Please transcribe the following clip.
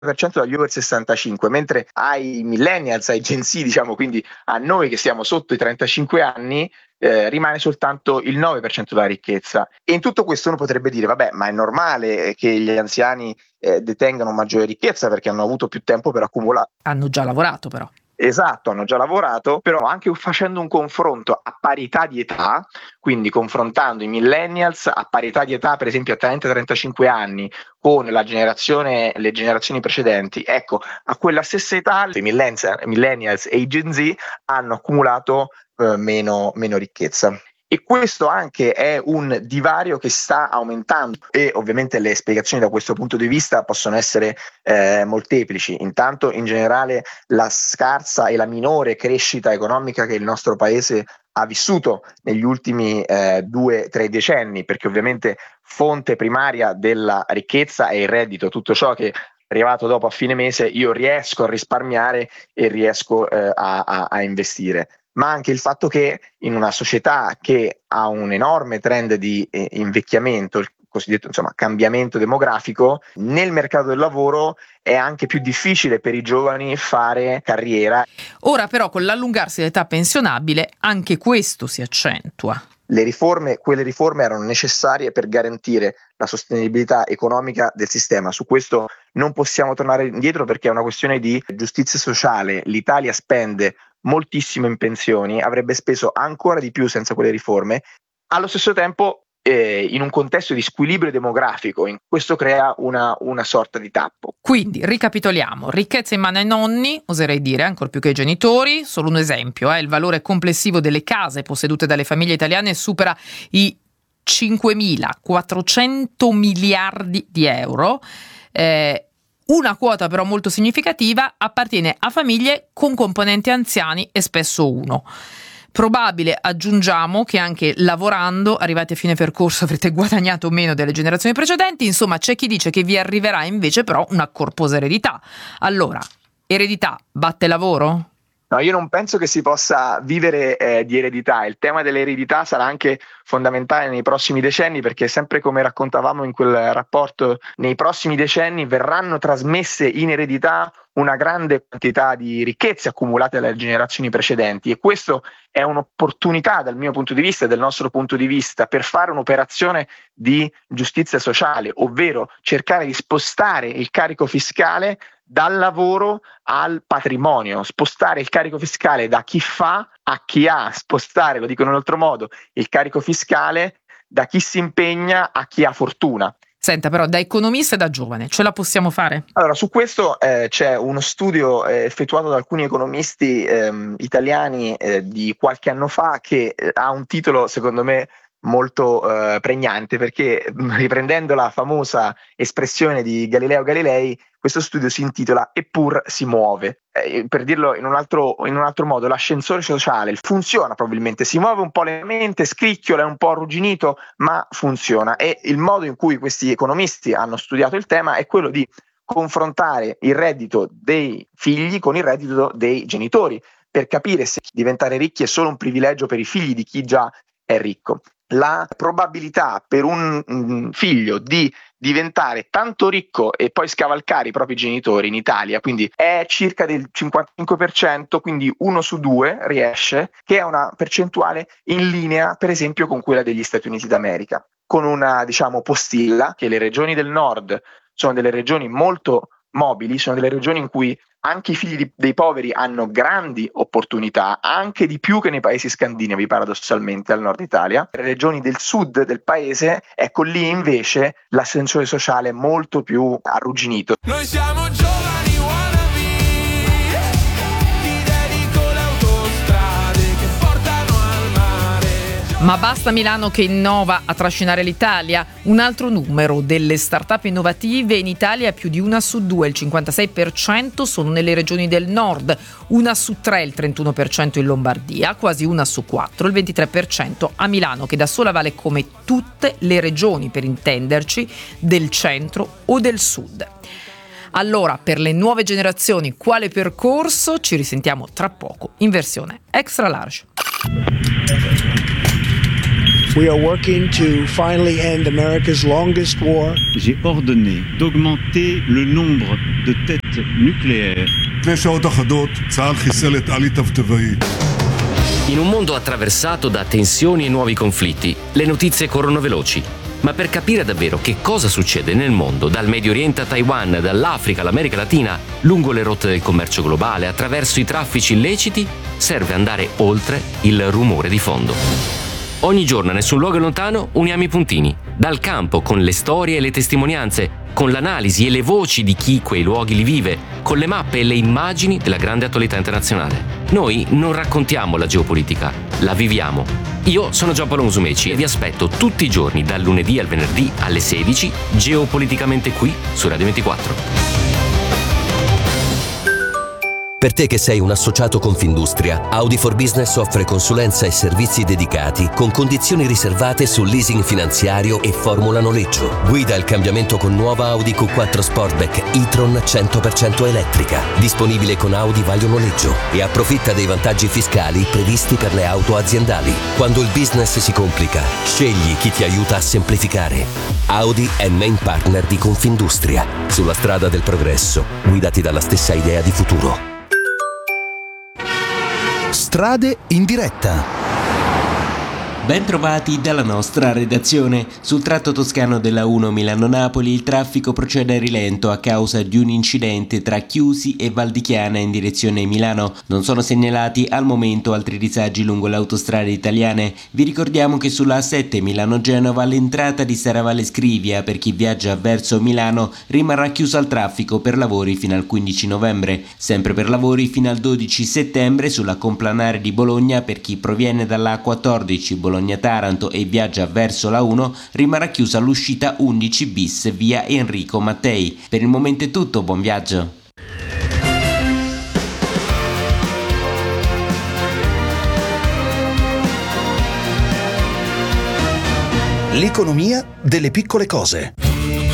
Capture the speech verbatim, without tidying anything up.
per cento dagli over sessantacinque, mentre ai millennials, ai Gen Z, diciamo, quindi a noi che siamo sotto i trentacinque anni, eh, rimane soltanto il nove per cento della ricchezza. E in tutto questo uno potrebbe dire, vabbè, ma è normale che gli anziani eh, detengano maggiore ricchezza perché hanno avuto più tempo per accumulare. Hanno già lavorato però. Esatto, hanno già lavorato, però anche facendo un confronto a parità di età, quindi confrontando i millennials a parità di età, per esempio a trenta trentacinque anni, con la generazione, le generazioni precedenti, ecco, a quella stessa età i millennials e i Gen Z hanno accumulato eh, meno, meno ricchezza. E questo anche è un divario che sta aumentando e ovviamente le spiegazioni da questo punto di vista possono essere eh, molteplici. Intanto in generale la scarsa e la minore crescita economica che il nostro paese ha vissuto negli ultimi eh, due tre decenni, perché ovviamente fonte primaria della ricchezza è il reddito, tutto ciò che arrivato dopo a fine mese io riesco a risparmiare e riesco eh, a, a, a investire. Ma anche il fatto che in una società che ha un enorme trend di eh, invecchiamento, il cosiddetto insomma cambiamento demografico, nel mercato del lavoro è anche più difficile per i giovani fare carriera. Ora però con l'allungarsi dell'età pensionabile anche questo si accentua. Le riforme, quelle riforme erano necessarie per garantire la sostenibilità economica del sistema. Su questo non possiamo tornare indietro perché è una questione di giustizia sociale. L'Italia spende moltissimo in pensioni, avrebbe speso ancora di più senza quelle riforme. Allo stesso tempo, eh, in un contesto di squilibrio demografico, in questo crea una, una sorta di tappo. Quindi, ricapitoliamo, ricchezza in mano ai nonni, oserei dire, ancor più che ai genitori. Solo un esempio, eh, il valore complessivo delle case possedute dalle famiglie italiane supera i cinquemilaquattrocento miliardi di euro. Eh, Una quota però molto significativa appartiene a famiglie con componenti anziani e spesso uno. Probabile, aggiungiamo, che anche lavorando, arrivati a fine percorso, avrete guadagnato meno delle generazioni precedenti. Insomma, c'è chi dice che vi arriverà invece però una corposa eredità. Allora, eredità batte lavoro? No, io non penso che si possa vivere eh, di eredità. Il tema dell'eredità sarà anche fondamentale nei prossimi decenni perché, sempre come raccontavamo in quel rapporto, nei prossimi decenni verranno trasmesse in eredità una grande quantità di ricchezze accumulate dalle generazioni precedenti e questo è un'opportunità dal mio punto di vista e dal nostro punto di vista per fare un'operazione di giustizia sociale, ovvero cercare di spostare il carico fiscale dal lavoro al patrimonio, spostare il carico fiscale da chi fa a chi ha, spostare, lo dico in un altro modo, il carico fiscale da chi si impegna a chi ha fortuna. Senta, però da economista e da giovane, ce la possiamo fare? Allora, su questo eh, c'è uno studio eh, effettuato da alcuni economisti ehm, italiani eh, di qualche anno fa che eh, ha un titolo, secondo me, molto eh, pregnante perché, riprendendo la famosa espressione di Galileo Galilei, questo studio si intitola Eppur si muove. Eh, per dirlo in un altro, in un altro modo, l'ascensore sociale funziona probabilmente, si muove un po' lentamente, scricchiola, è un po' arrugginito, ma funziona. E il modo in cui questi economisti hanno studiato il tema è quello di confrontare il reddito dei figli con il reddito dei genitori, per capire se diventare ricchi è solo un privilegio per i figli di chi già è ricco. La probabilità per un, un figlio di diventare tanto ricco e poi scavalcare i propri genitori in Italia, quindi è circa del cinquantacinque per cento, quindi uno su due riesce, che è una percentuale in linea per esempio con quella degli Stati Uniti d'America, con una diciamo postilla che le regioni del nord sono delle regioni molto mobili, sono delle regioni in cui anche i figli di, dei poveri hanno grandi opportunità, anche di più che nei paesi scandinavi paradossalmente al nord Italia. Le regioni del sud del paese, ecco lì invece l'ascensore sociale è molto più arrugginito. Noi siamo giovani wannabe, ti dedico le autostrade che portano al mare. Ma basta Milano che innova a trascinare l'Italia? Un altro numero delle start-up innovative in Italia, più di una su due, il cinquantasei per cento sono nelle regioni del nord, una su tre, il trentuno per cento in Lombardia, quasi una su quattro, il ventitré per cento a Milano, che da sola vale come tutte le regioni, per intenderci, del centro o del sud. Allora, per le nuove generazioni, quale percorso? Ci risentiamo tra poco in versione extra large. We are working to finally end America's longest war. J'ai ordonné d'augmenter le nombre de têtes nucléaires. In un mondo attraversato da tensioni e nuovi conflitti, le notizie corrono veloci. Ma per capire davvero che cosa succede nel mondo, dal Medio Oriente a Taiwan, dall'Africa all'America Latina, lungo le rotte del commercio globale, attraverso i traffici illeciti, serve andare oltre il rumore di fondo. Ogni giorno, a nessun luogo lontano, uniamo i puntini. Dal campo, con le storie e le testimonianze, con l'analisi e le voci di chi quei luoghi li vive, con le mappe e le immagini della grande attualità internazionale. Noi non raccontiamo la geopolitica, la viviamo. Io sono Giampaolo Musumeci e vi aspetto tutti i giorni, dal lunedì al venerdì alle sedici, geopoliticamente qui su Radio ventiquattro. Per te che sei un associato Confindustria, Audi for Business offre consulenza e servizi dedicati con condizioni riservate sul leasing finanziario e formula noleggio. Guida il cambiamento con nuova Audi Q quattro Sportback e-tron cento per cento elettrica, disponibile con Audi Vaglio Noleggio, e approfitta dei vantaggi fiscali previsti per le auto aziendali. Quando il business si complica, scegli chi ti aiuta a semplificare. Audi è main partner di Confindustria. Sulla strada del progresso, guidati dalla stessa idea di futuro. Strade in diretta. Ben trovati dalla nostra redazione. Sul tratto toscano della uno Milano-Napoli il traffico procede a rilento a causa di un incidente tra Chiusi e Valdichiana in direzione Milano. Non sono segnalati al momento altri disagi lungo le autostrade italiane. Vi ricordiamo che sulla A sette Milano-Genova l'entrata di Serravalle Scrivia per chi viaggia verso Milano rimarrà chiusa al traffico per lavori fino al quindici novembre. Sempre per lavori fino al dodici settembre sulla complanare di Bologna per chi proviene dalla A quattordici Bologna Taranto e viaggia verso la uno rimarrà chiusa l'uscita undici bis via Enrico Mattei. Per il momento è tutto, buon viaggio. L'economia delle piccole cose.